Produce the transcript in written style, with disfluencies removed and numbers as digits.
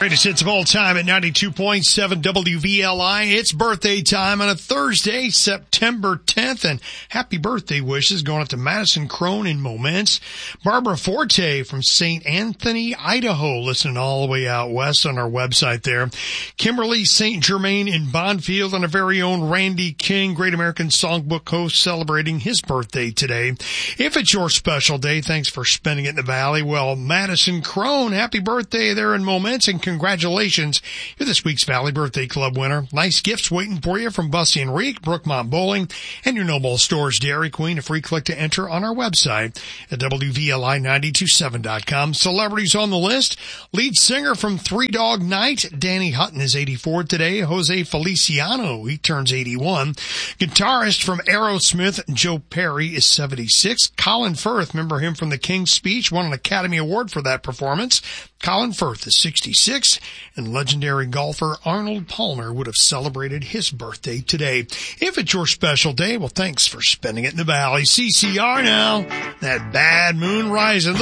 Greatest hits of all time at 92.7 WVLI. It's birthday time on a Thursday, September 10th, and happy birthday wishes going up to Madison Crone in Moments. Barbara Forte from St. Anthony, Idaho, listening all the way out west on our website there. Kimberly St. Germain in Bondfield, and our very own Randy King, Great American Songbook host, celebrating his birthday today. If it's your special day, thanks for spending it in the Valley. Well, Madison Crone, happy birthday there in Moments, and congratulations. You're this week's Valley Birthday Club winner. Nice gifts waiting for you from Bussy and Reek, Brookmont Bowling, and your Noble Stores Dairy Queen. A free click to enter on our website at WVLI927.com. Celebrities on the list. Lead singer from Three Dog Night, Danny Hutton, is 84 today. Jose Feliciano, he turns 81. Guitarist from Aerosmith, Joe Perry, is 76. Colin Firth, remember him from The King's Speech, won an Academy Award for that performance. Colin Firth is 66, and legendary golfer Arnold Palmer would have celebrated his birthday today. If it's your special day, well, thanks for spending it in the Valley. CCR now, that bad moon rising.